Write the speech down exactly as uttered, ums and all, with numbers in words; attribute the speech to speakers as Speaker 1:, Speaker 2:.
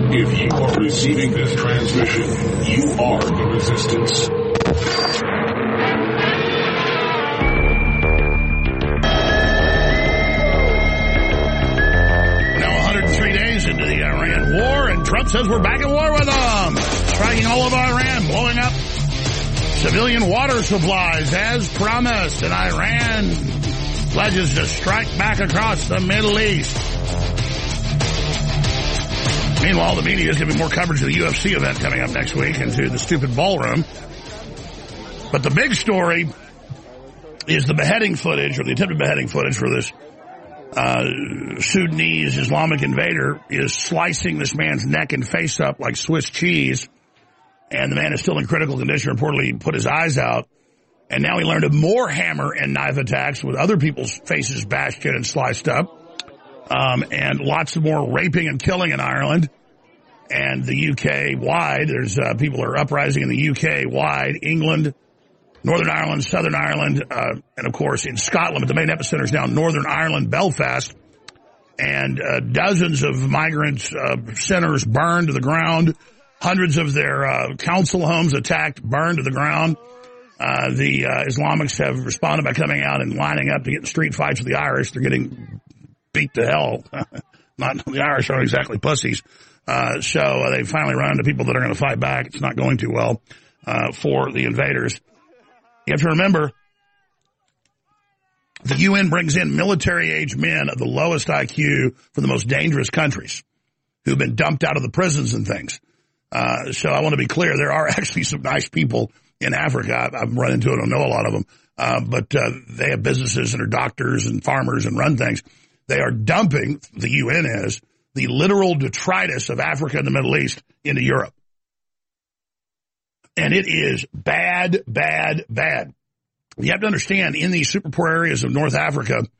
Speaker 1: If you are receiving this transmission, you are the resistance.
Speaker 2: Now one hundred three days into the Iran war, and Trump says we're back at war with them. Striking all of Iran, blowing up civilian water supplies as promised, and Iran pledges to strike back across the Middle East. Meanwhile, the media is giving more coverage of the U F C event coming up next week into the stupid ballroom. But the big story is the beheading footage, or the attempted beheading footage for this uh, Sudanese Islamic invader is slicing this man's neck and face up like Swiss cheese. And the man is still in critical condition, reportedly put his eyes out. And now he learned of more hammer and knife attacks with other people's faces bashed in and sliced up. Um, and lots of more raping and killing in Ireland. And the U K-wide, there's uh, people are uprising in the U K-wide, England, Northern Ireland, Southern Ireland, uh, and, of course, in Scotland. But the main epicenter is now Northern Ireland, Belfast. And uh, dozens of migrant uh, centers burned to the ground. Hundreds of their uh, council homes attacked, burned to the ground. Uh, the uh, Islamics have responded by coming out and lining up to get in street fights with the Irish. They're getting beat to hell. Not the Irish aren't exactly pussies. Uh, so uh, they finally run into people that are going to fight back. It's not going too well uh, for the invaders. You have to remember, the U N brings in military-age men of the lowest I Q from the most dangerous countries who've been dumped out of the prisons and things. Uh, so I want to be clear, there are actually some nice people in Africa. I've, I've run into it. I know a lot of them. Uh, but, uh, they have businesses and are doctors and farmers and run things. They are dumping, the U N is, the literal detritus of Africa and the Middle East into Europe. And it is bad, bad, bad. You have to understand, in these super poor areas of North Africa,